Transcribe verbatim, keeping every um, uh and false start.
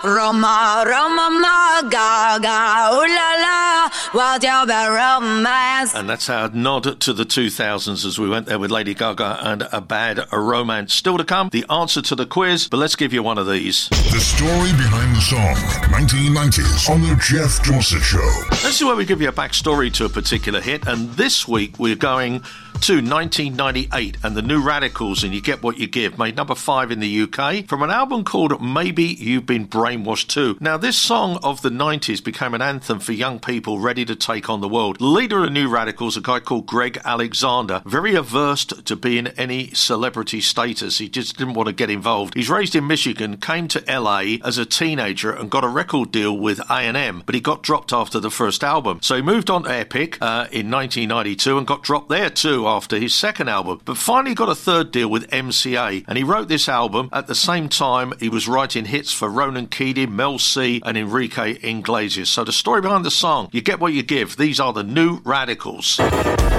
Roma, Roma, ma, Gaga, ooh la la, what's your bad romance? And that's our nod to the two thousands as we went there with Lady Gaga and A Bad Romance. Still to come, the answer to the quiz, but let's give you one of these. The story behind the song, nineteen nineties, on the Jeff Dorset Show. This is where we give you a backstory to a particular hit, and this week we're going to nineteen ninety-eight and the New Radicals and You Get What You Give, made number five in the U K from an album called Maybe You've Been Brainwashed Too. Now, this song of the nineties became an anthem for young people ready to take on the world. The leader of the New Radicals, a guy called Greg Alexander, very averse to being any celebrity status. He just didn't want to get involved. He's raised in Michigan, came to L A as a teenager and got a record deal with A and M, but he got dropped after the first album. So he moved on to Epic uh, in nineteen ninety-two and got dropped there too after his second album, but finally got a third deal with M C A, and he wrote this album at the same time he was writing hits for Ronan Keating, Mel C and Enrique Iglesias. So the story behind the song, You Get What You Give, these are the New Radicals.